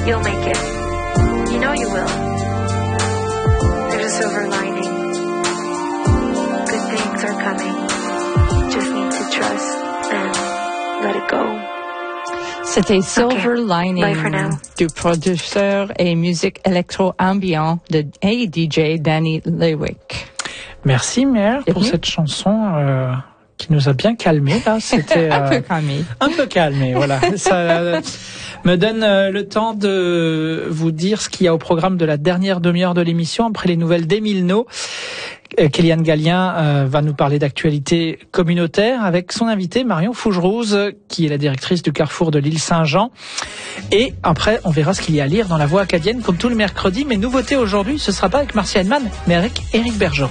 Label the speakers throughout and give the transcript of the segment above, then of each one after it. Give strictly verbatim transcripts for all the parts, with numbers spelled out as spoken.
Speaker 1: You'll make it. You know you will. There's a silver lining. Good things are coming. You just need to trust and let it go.
Speaker 2: C'était Silver
Speaker 1: Okay.
Speaker 2: Lining
Speaker 1: Bye for now.
Speaker 2: du producteur et musique électro-ambient de et D J Danny Lewick.
Speaker 3: Merci Mère pour cette chanson euh, qui nous a bien calmés là. C'était
Speaker 2: un
Speaker 3: euh,
Speaker 2: peu calmé.
Speaker 3: Un peu calmé, voilà. Ça euh, me donne euh, le temps de vous dire ce qu'il y a au programme de la dernière demi-heure de l'émission après les nouvelles d'Émile No. Euh, Kéliane Gallien euh, va nous parler d'actualité communautaire avec son invité Marion Fougerose, qui est la directrice du Carrefour de l'île Saint-Jean. Et après, on verra ce qu'il y a à lire dans la Voix acadienne comme tous les mercredis. Mais nouveauté aujourd'hui, ce sera pas avec Marcia Henneman, mais avec Éric Bergeron.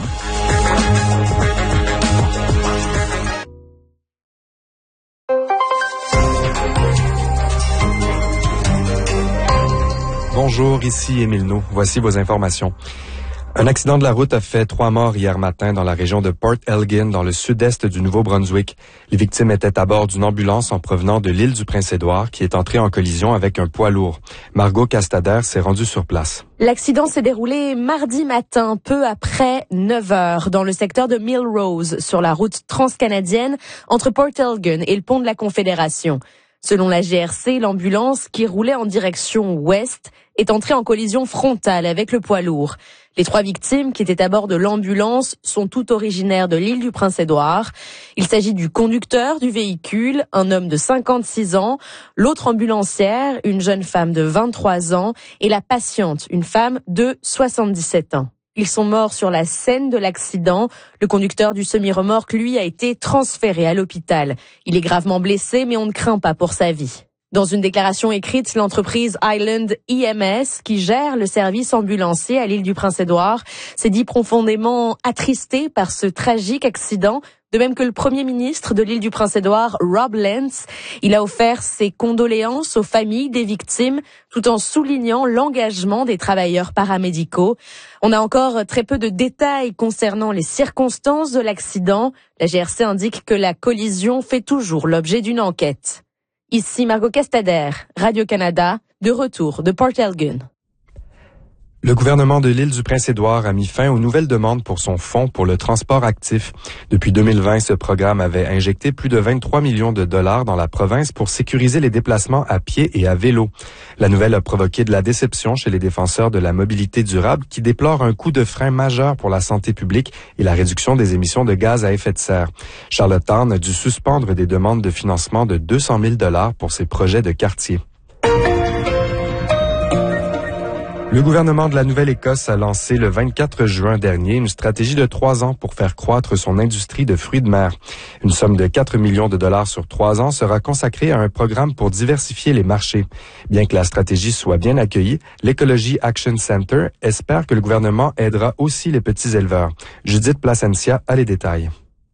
Speaker 4: Bonjour, ici Émile No. Voici vos informations. Un accident de la route a fait trois morts hier matin dans la région de Port Elgin, dans le sud-est du Nouveau-Brunswick. Les victimes étaient à bord d'une ambulance en provenant de l'île du Prince-Édouard qui est entrée en collision avec un poids lourd. Margot Castader s'est rendue sur place.
Speaker 5: L'accident s'est déroulé mardi matin, peu après neuf heures, dans le secteur de Millrose, sur la route transcanadienne entre Port Elgin et le pont de la Confédération. Selon la G R C, l'ambulance, qui roulait en direction ouest, est entrée en collision frontale avec le poids lourd. Les trois victimes qui étaient à bord de l'ambulance sont toutes originaires de l'île du Prince-Édouard. Il s'agit du conducteur du véhicule, un homme de cinquante-six ans, l'autre ambulancière, une jeune femme de vingt-trois ans, et la patiente, une femme de soixante-dix-sept ans. Ils sont morts sur la scène de l'accident. Le conducteur du semi-remorque, lui, a été transféré à l'hôpital. Il est gravement blessé, mais on ne craint pas pour sa vie. Dans une déclaration écrite, l'entreprise Island E M S, qui gère le service ambulancier à l'île du Prince-Édouard, s'est dit profondément attristé par ce tragique accident, de même que le premier ministre de l'île du Prince-Édouard, Rob Lance. Il a offert ses condoléances aux familles des victimes, tout en soulignant l'engagement des travailleurs paramédicaux. On a encore très peu de détails concernant les circonstances de l'accident. La G R C indique que la collision fait toujours l'objet d'une enquête. Ici Margot Castader, Radio-Canada, de retour de Port Elgin.
Speaker 4: Le gouvernement de l'île du Prince-Édouard a mis fin aux nouvelles demandes pour son fonds pour le transport actif. Depuis deux mille vingt, ce programme avait injecté plus de vingt-trois millions de dollars dans la province pour sécuriser les déplacements à pied et à vélo. La nouvelle a provoqué de la déception chez les défenseurs de la mobilité durable qui déplorent un coup de frein majeur pour la santé publique et la réduction des émissions de gaz à effet de serre. Charlottetown a dû suspendre des demandes de financement de deux cent mille dollars pour ses projets de quartier. Le gouvernement de la Nouvelle-Écosse a lancé le vingt-quatre juin dernier une stratégie de trois ans pour faire croître son industrie de fruits de mer. Une somme de quatre millions de dollars sur trois ans sera consacrée à un programme pour diversifier les marchés. Bien que la stratégie soit bien accueillie, l'Ecology Action Center espère que le gouvernement aidera aussi les petits éleveurs. Judith Placencia a les détails.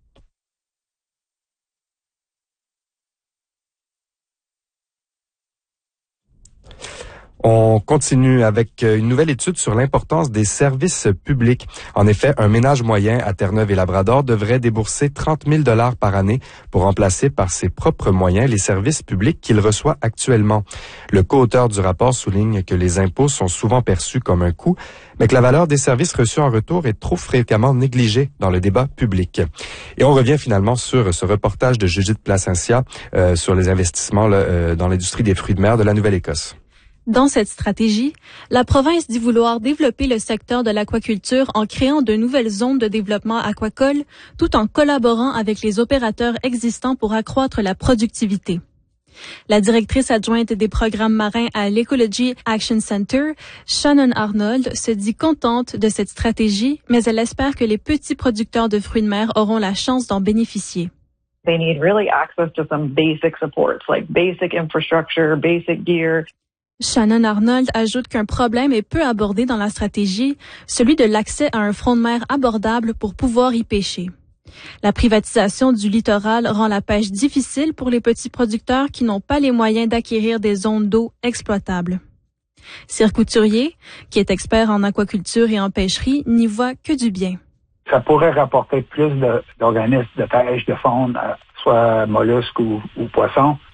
Speaker 4: On continue avec une nouvelle étude sur l'importance des services publics. En effet, un ménage moyen à Terre-Neuve et Labrador devrait débourser trente mille dollars par année pour remplacer par ses propres moyens les services publics qu'il reçoit actuellement. Le co-auteur du rapport souligne que les impôts sont souvent perçus comme un coût, mais que la valeur des services reçus en retour est trop fréquemment négligée dans le débat public. Et on revient finalement sur ce reportage de Judith Placencia euh, sur les investissements là, euh, dans l'industrie des fruits de mer de la Nouvelle-Écosse.
Speaker 6: Dans cette stratégie, la province dit vouloir développer le secteur de l'aquaculture en créant de nouvelles zones de développement aquacole, tout en collaborant avec les opérateurs existants pour accroître la productivité. La directrice adjointe des programmes marins à l'Ecology Action Center, Shannon Arnold, se dit contente de cette stratégie, mais elle espère que les petits producteurs de fruits de mer auront la chance d'en bénéficier.
Speaker 7: They need really access to some basic supports, like basic infrastructure, basic gear.
Speaker 6: Shannon Arnold ajoute qu'un problème est peu abordé dans la stratégie, celui de l'accès à un front de mer abordable pour pouvoir y pêcher. La privatisation du littoral rend la pêche difficile pour les petits producteurs qui n'ont pas les moyens d'acquérir des zones d'eau exploitables. Cyr Couturier, qui est expert en aquaculture et en pêcherie, n'y voit que du bien.
Speaker 8: Ça pourrait rapporter plus de, d'organismes de pêche, de faune, soit mollusques ou, ou poissons.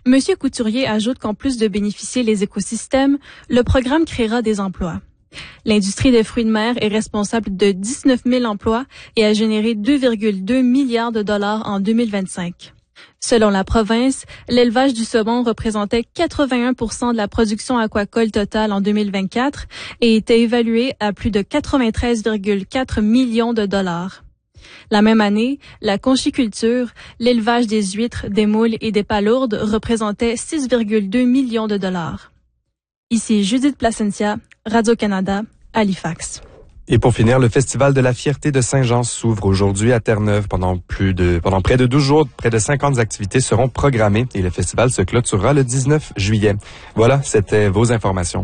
Speaker 6: Monsieur Couturier ajoute qu'en plus de bénéficier les écosystèmes, le programme créera des emplois. L'industrie des fruits de mer est responsable de dix-neuf mille emplois et a généré deux virgule deux milliards de dollars en deux mille vingt-cinq. Selon la province, l'élevage du saumon représentait quatre-vingt-un pour cent de la production aquacole totale en deux mille vingt-quatre et était évalué à plus de quatre-vingt-treize virgule quatre millions de dollars. La même année, la conchiculture, l'élevage des huîtres, des moules et des palourdes représentait six virgule deux millions de dollars. Ici Judith Placencia, Radio-Canada, Halifax.
Speaker 4: Et pour finir, le Festival de la Fierté de Saint-Jean s'ouvre aujourd'hui à Terre-Neuve. Pendant plus de, pendant près de douze jours, près de cinquante activités seront programmées et le festival se clôturera le dix-neuf juillet. Voilà, c'était vos informations.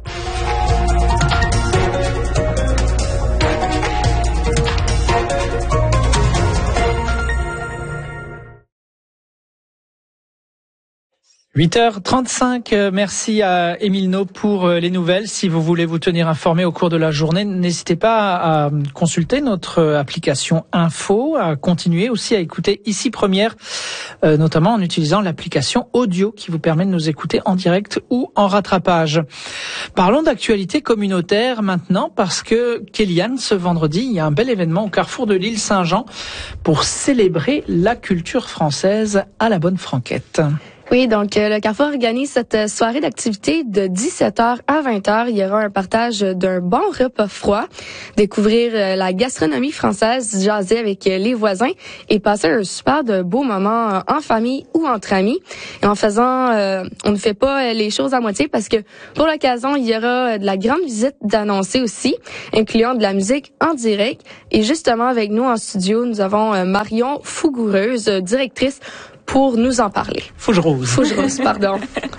Speaker 3: huit heures trente-cinq, merci à Émile No pour les nouvelles. Si vous voulez vous tenir informé au cours de la journée, n'hésitez pas à consulter notre application Info, à continuer aussi à écouter Ici Première, euh, notamment en utilisant l'application Audio qui vous permet de nous écouter en direct ou en rattrapage. Parlons d'actualité communautaire maintenant parce que, Kéliane, ce vendredi, il y a un bel événement au carrefour de l'île Saint-Jean pour célébrer la culture française à la bonne franquette.
Speaker 8: Oui, donc euh, le Carrefour organise cette soirée d'activité de dix-sept heures à vingt heures. Il y aura un partage d'un bon repas froid, découvrir euh, la gastronomie française, jaser avec euh, les voisins et passer un super de beaux moments euh, en famille ou entre amis. Et en faisant, euh, on ne fait pas les choses à moitié parce que pour l'occasion, il y aura de la grande visite d'annoncés aussi, incluant de la musique en direct. Et justement, avec nous en studio, nous avons euh, Marion Fougoureuse, directrice, pour nous en parler.
Speaker 3: Fougerose.
Speaker 8: Fougerose, pardon.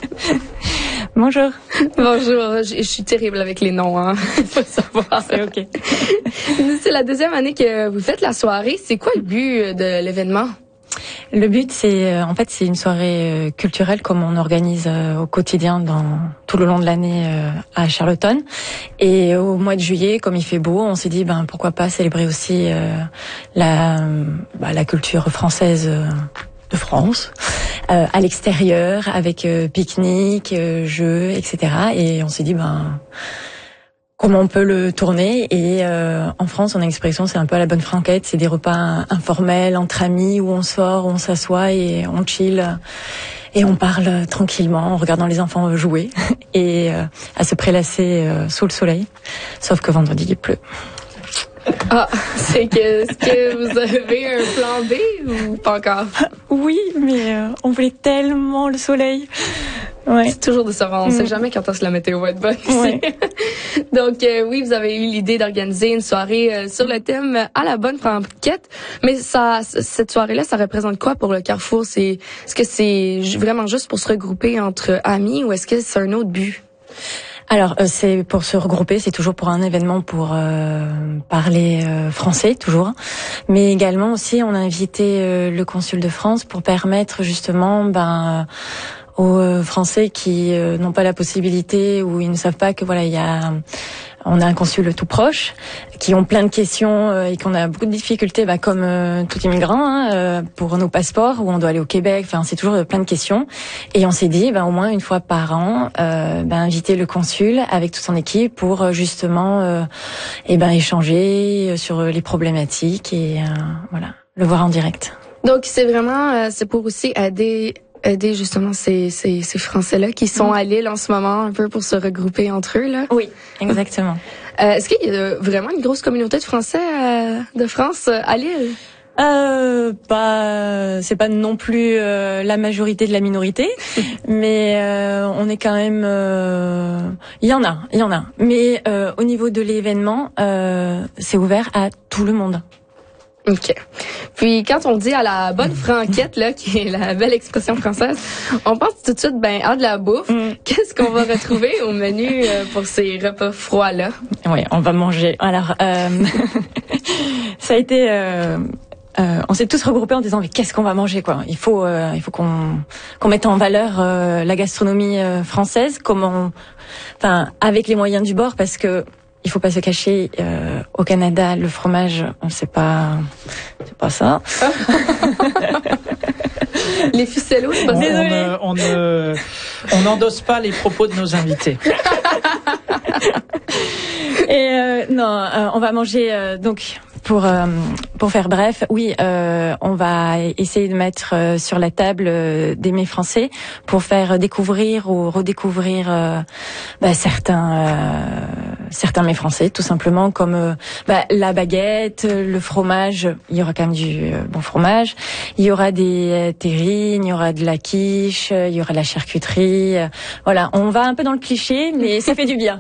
Speaker 2: Bonjour.
Speaker 8: Bonjour, je, je suis terrible avec les noms, hein. Faut savoir.
Speaker 2: C'est OK.
Speaker 8: C'est la deuxième année que vous faites la soirée. C'est quoi le but de l'événement?
Speaker 9: Le but, c'est en fait c'est une soirée culturelle comme on organise au quotidien dans tout le long de l'année à Charlottetown. Et au mois de juillet, comme il fait beau, on s'est dit ben pourquoi pas célébrer aussi la bah, la culture française de France euh, à l'extérieur avec euh, pique-nique, euh, jeux, et cetera. Et on s'est dit ben comment on peut le tourner. Et euh, en France, on a une expression, c'est un peu à la bonne franquette, c'est des repas informels entre amis où on sort, où on s'assoit et on chill et on parle tranquillement en regardant les enfants jouer et euh, à se prélasser euh, sous le soleil. Sauf que vendredi il pleut.
Speaker 8: Ah, c'est que, est-ce que vous avez un plan B ou pas encore?
Speaker 9: Oui, mais euh, on voulait tellement le soleil. Ouais.
Speaker 8: C'est toujours de savoir, on ne sait jamais quand est-ce que la météo va être bonne ici.
Speaker 9: Ouais.
Speaker 8: Donc euh, oui, vous avez eu l'idée d'organiser une soirée euh, sur le thème à la bonne franquette, mais ça, cette soirée-là, ça représente quoi pour le Carrefour? C'est, est-ce que c'est vraiment juste pour se regrouper entre amis ou est-ce que c'est un autre but?
Speaker 9: Alors euh, c'est pour se regrouper, c'est toujours pour un événement pour euh, parler euh, français toujours, mais également aussi on a invité euh, le consul de France pour permettre justement ben euh, aux euh, Français qui euh, n'ont pas la possibilité ou ils ne savent pas que voilà il y a on a un consul tout proche, qui ont plein de questions euh, et qu'on a beaucoup de difficultés, bah, comme euh, tout immigrant, hein, euh, pour nos passeports, où on doit aller au Québec. Enfin, c'est toujours euh, plein de questions. Et on s'est dit, bah, au moins une fois par an, euh, bah, inviter le consul avec toute son équipe pour euh, justement, euh, et ben échanger sur les problématiques et euh, voilà, le voir en direct.
Speaker 8: Donc c'est vraiment, euh, c'est pour aussi aider. aider justement ces, ces, ces Français-là qui sont à Lille en ce moment, un peu pour se regrouper entre eux, là.
Speaker 9: Oui, exactement.
Speaker 8: Euh, est-ce qu'il y a vraiment une grosse communauté de Français euh, de France euh, à Lille?
Speaker 9: Euh, pas, c'est pas non plus euh, la majorité de la minorité, mais euh, on est quand même. Euh, il y en a, il y en a. Mais euh, au niveau de l'événement, euh, c'est ouvert à tout le monde.
Speaker 8: OK. Puis quand on dit à la bonne franquette, là, qui est la belle expression française, on pense tout de suite ben à de la bouffe. Mm. Qu'est-ce qu'on va retrouver au menu euh, pour ces repas froids-là?
Speaker 9: Oui, on va manger. Alors, euh, ça a été... Euh, euh, on s'est tous regroupés en disant mais qu'est-ce qu'on va manger quoi. Il faut, euh, il faut qu'on qu'on mette en valeur euh, la gastronomie euh, française, comment, enfin avec les moyens du bord parce que il faut pas se cacher, euh, au Canada, le fromage, on sait pas, c'est pas ça.
Speaker 8: Les ficellos, c'est pas
Speaker 3: on,
Speaker 8: désolé.
Speaker 3: on, on ne, on n'endosse pas les propos de nos invités.
Speaker 9: Et euh, non, euh, on va manger euh, donc pour euh, pour faire bref, oui, euh, on va essayer de mettre euh, sur la table euh, des mets français pour faire découvrir ou redécouvrir euh, bah, certains euh, certains mets français, tout simplement, comme euh, bah, la baguette, le fromage. Il y aura quand même du euh, bon fromage. Il y aura des euh, terrines, il y aura de la quiche, il y aura de la charcuterie. Euh, voilà, on va un peu dans le cliché, mais ça fait du bien.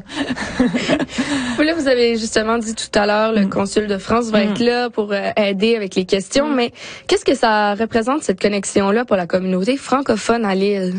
Speaker 8: Là, vous avez justement dit tout à l'heure, le consul de France va
Speaker 9: Mm.
Speaker 8: être là pour euh, aider avec les questions, mm. mais qu'est-ce que ça représente, cette connexion-là, pour la communauté francophone à Lille?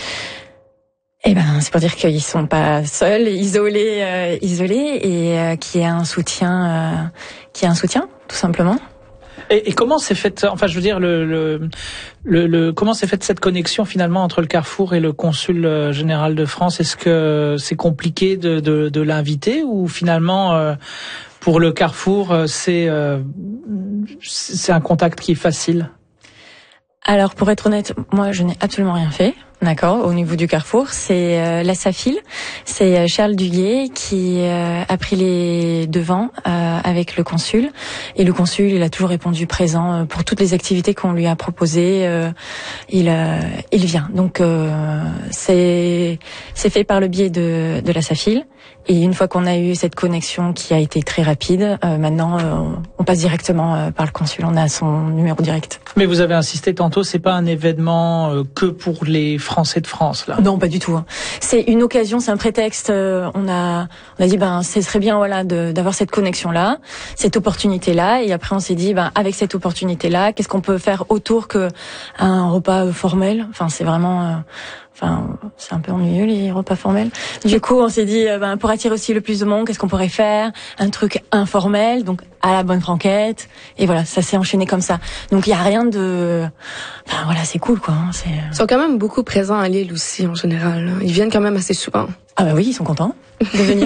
Speaker 9: Eh ben, c'est pour dire qu'ils sont pas seuls, isolés, euh, isolés, et euh, qu'il y a un soutien, euh, qu'il y a un soutien, tout simplement.
Speaker 3: Et, et comment s'est faite, enfin, je veux dire, le, le, le, le comment s'est faite cette connexion finalement entre le Carrefour et le Consul général de France? Est-ce que c'est compliqué de, de, de l'inviter, ou finalement, euh, pour le Carrefour, c'est euh, c'est un contact qui est facile?
Speaker 9: Alors, pour être honnête, moi, je n'ai absolument rien fait. D'accord, au niveau du Carrefour, c'est euh, la SAFIL, c'est euh, Charles Duguay qui euh, a pris les devants euh, avec le consul, et le consul, il a toujours répondu présent euh, pour toutes les activités qu'on lui a proposées. Euh, il euh, il vient. Donc euh, c'est c'est fait par le biais de de la SAFIL, et une fois qu'on a eu cette connexion qui a été très rapide, euh, maintenant euh, on passe directement euh, par le consul, on a son numéro direct.
Speaker 3: Mais vous avez insisté tantôt, c'est pas un événement euh, que pour les Français de France, là.
Speaker 9: Non, pas du tout. C'est une occasion, c'est un prétexte. Euh, on a, on a dit, ben, ce serait bien, voilà, de, d'avoir cette connexion-là, cette opportunité-là. Et après, on s'est dit, ben, avec cette opportunité-là, qu'est-ce qu'on peut faire autour que un repas formel? Enfin, c'est vraiment, euh, enfin, c'est un peu ennuyeux, les repas formels. Du coup, on s'est dit, euh, ben, pour attirer aussi le plus de monde, qu'est-ce qu'on pourrait faire? Un truc informel, donc à la bonne franquette. Et voilà, ça s'est enchaîné comme ça. Donc, il y a rien de, enfin, voilà, c'est cool, quoi. Hein, c'est...
Speaker 8: Ils sont quand même beaucoup présents à Lille aussi, en général. Là. Ils viennent quand même assez souvent.
Speaker 9: Ah bah oui, ils sont contents de venir.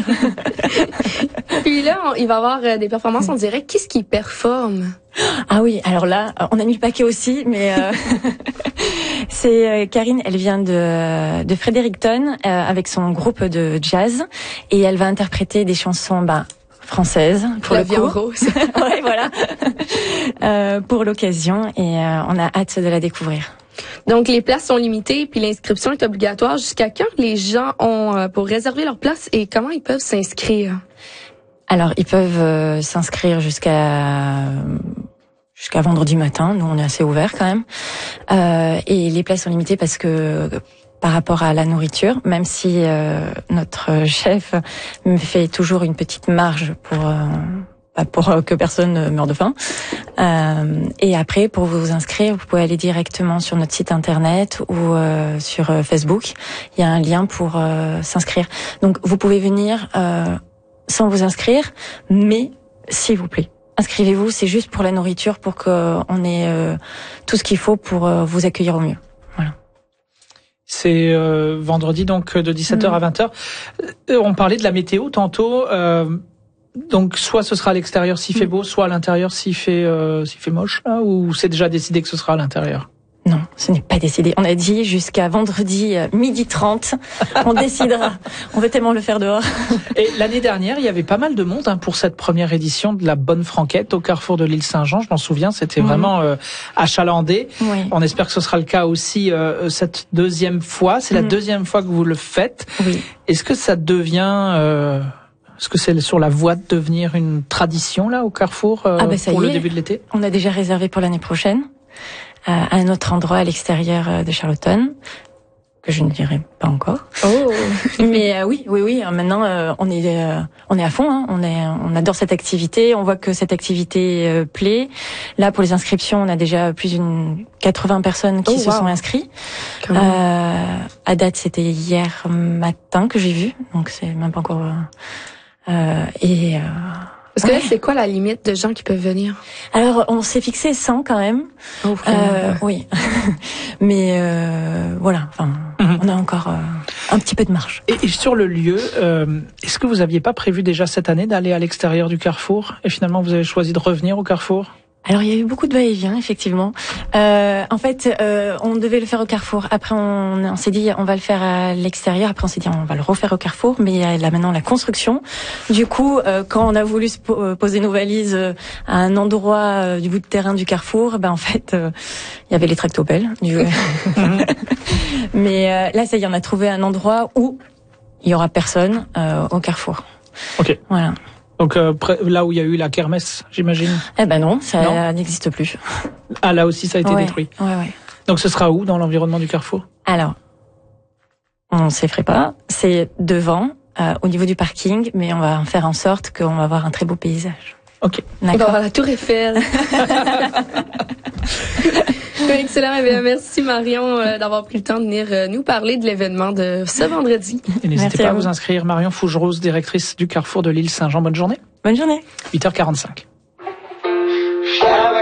Speaker 8: Puis là, on, il va y avoir euh, des performances en direct. Qu'est-ce qui performe?
Speaker 9: Ah oui, alors là, on a mis le paquet aussi, mais euh, c'est euh, Karine, elle vient de, de Fredericton euh, avec son groupe de jazz, et elle va interpréter des chansons bah, françaises pour
Speaker 8: la
Speaker 9: le
Speaker 8: vie en
Speaker 9: coup.
Speaker 8: rose.
Speaker 9: Ouais, voilà. euh, pour l'occasion, et euh, on a hâte de la découvrir.
Speaker 8: Donc, les places sont limitées, puis l'inscription est obligatoire. Jusqu'à quand les gens ont euh, pour réserver leur place, et comment ils peuvent s'inscrire?
Speaker 9: Alors, ils peuvent euh, s'inscrire jusqu'à jusqu'à vendredi matin. Nous, on est assez ouverts quand même. Euh, et les places sont limitées parce que par rapport à la nourriture, même si euh, notre chef me fait toujours une petite marge pour euh, pour que personne ne meure de faim. Euh, et après, pour vous inscrire, vous pouvez aller directement sur notre site internet ou euh, sur Facebook. Il y a un lien pour euh, s'inscrire. Donc, vous pouvez venir euh, sans vous inscrire, mais s'il vous plaît, inscrivez-vous. C'est juste pour la nourriture, pour qu'on ait euh, tout ce qu'il faut pour euh, vous accueillir au mieux. Voilà.
Speaker 3: C'est euh, vendredi, donc de dix-sept heures mmh. à vingt heures. Euh, on parlait de la météo tantôt. Euh, donc soit ce sera à l'extérieur s'il mmh. fait beau, soit à l'intérieur s'il fait euh, s'il fait moche, là, ou c'est déjà décidé que ce sera à l'intérieur?
Speaker 9: Non, ce n'est pas décidé. On a dit jusqu'à vendredi euh, midi trente. On décidera. On veut tellement le faire dehors.
Speaker 3: Et l'année dernière, il y avait pas mal de monde hein, pour cette première édition de la Bonne Franquette au carrefour de l'île Saint-Jean. Je m'en souviens, c'était mmh. vraiment euh, achalandé. Oui. On espère que ce sera le cas aussi euh, cette deuxième fois. C'est mmh. la deuxième fois que vous le faites. Oui. Est-ce que ça devient... Euh, est-ce que c'est sur la voie de devenir une tradition là au carrefour euh, ah ben ça pour y le est. début de l'été?
Speaker 9: On a déjà réservé pour l'année prochaine. À un autre endroit à l'extérieur de Charlottetown, que je ne dirai pas encore.
Speaker 8: Oh.
Speaker 9: Mais euh, oui, oui, oui. Maintenant, euh, on est, euh, on est à fond. Hein. On est, on adore cette activité. On voit que cette activité euh, plaît. Là, pour les inscriptions, on a déjà plus d'une quatre-vingts personnes qui oh, se wow. sont inscrites. Euh, à date, c'était hier matin que j'ai vu, donc c'est même pas encore. Euh, et euh,
Speaker 8: Parce que
Speaker 9: ouais.
Speaker 8: là, c'est quoi la limite de gens qui peuvent venir?
Speaker 9: Alors, on s'est fixé cent quand même.
Speaker 8: Oh,
Speaker 9: euh, oui. Mais euh, voilà, enfin, mm-hmm. on a encore euh, un petit peu de marge.
Speaker 3: Et, et sur le lieu, euh, est-ce que vous aviez pas prévu déjà cette année d'aller à l'extérieur du Carrefour? Et finalement, vous avez choisi de revenir au Carrefour?
Speaker 9: Alors il y a eu beaucoup de va-et-vient effectivement. Euh, en fait, euh, on devait le faire au Carrefour. Après, on, on s'est dit on va le faire à l'extérieur. Après, on s'est dit on va le refaire au Carrefour. Mais il y a là maintenant la construction. Du coup, euh, quand on a voulu se po- poser nos valises euh, à un endroit euh, du bout de terrain du Carrefour, ben en fait, euh, il y avait les tractopelles. Du... mais euh, là, ça y est, on a trouvé un endroit où il y aura personne euh, au Carrefour.
Speaker 3: Ok.
Speaker 9: Voilà.
Speaker 3: Donc euh, près- là où il y a eu la kermesse, j'imagine.
Speaker 9: Eh ben non, ça
Speaker 3: Non.
Speaker 9: n'existe plus.
Speaker 3: Ah, là aussi, ça a été
Speaker 9: ouais,
Speaker 3: détruit.
Speaker 9: Ouais, ouais.
Speaker 3: Donc ce sera où dans l'environnement du Carrefour?
Speaker 9: Alors, on s'effraie pas. C'est devant, euh, au niveau du parking, mais on va faire en sorte qu'on va avoir un très beau paysage.
Speaker 3: Ok.
Speaker 8: On va
Speaker 9: D'accord.
Speaker 8: voir la Tour Eiffel. Excellent. Eh bien, merci Marion euh, d'avoir pris le temps de venir euh, nous parler de l'événement de ce vendredi.
Speaker 3: Et n'hésitez
Speaker 9: Merci
Speaker 3: pas
Speaker 9: à
Speaker 3: à
Speaker 9: vous.
Speaker 3: vous inscrire. Marion Fougerose, directrice du Carrefour de l'île Saint-Jean. Bonne journée.
Speaker 9: Bonne journée.
Speaker 3: huit heures quarante-cinq.
Speaker 10: Shall